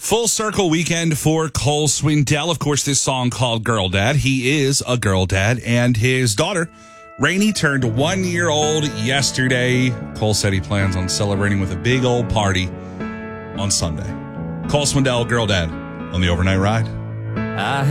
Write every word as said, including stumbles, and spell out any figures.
Full circle weekend for Cole Swindell. Of course, this song called Girl Dad. He is a girl dad, and his daughter, Rainey, turned one year old yesterday. Cole said he plans on celebrating with a big old party on Sunday. Cole Swindell, Girl Dad, on the Overnight Ride. I